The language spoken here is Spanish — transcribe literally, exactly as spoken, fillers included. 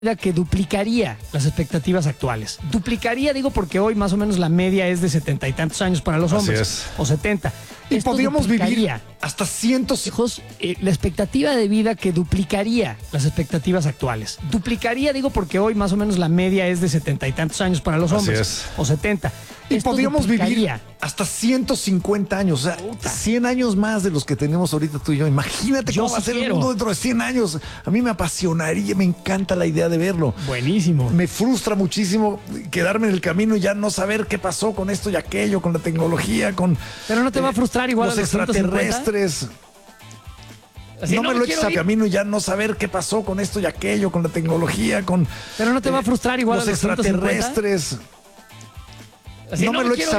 que duplicaría las expectativas actuales. Duplicaría, digo, porque hoy más o menos la media es de setenta y tantos años para los hombres. Así es. O setenta. Y Esto podríamos vivir duplicaría, hasta cientos. hijos, eh, la expectativa de vida que duplicaría las expectativas actuales. Duplicaría, digo, porque hoy más o menos la media es de setenta y tantos años para los Así hombres. es. O setenta. Y Esto podríamos vivir duplicaría. hasta ciento cincuenta años, o sea, Puta. cien años más de los que tenemos ahorita tú y yo. Imagínate Yo cómo va a sí ser el quiero. mundo dentro de cien años. A mí me apasionaría, me encanta la idea de verlo. Buenísimo. Me frustra muchísimo quedarme en el camino y ya no saber qué pasó con esto y aquello, con la tecnología, con Pero no te va a frustrar igual los a los ciento cincuenta. extraterrestres. Así no, no me me lo quiero eches a ir. camino y ya no saber qué pasó con esto y aquello, con la tecnología, con Pero no te va a frustrar igual los a los ciento cincuenta. extraterrestres. Así no, no me me lo quiero eches a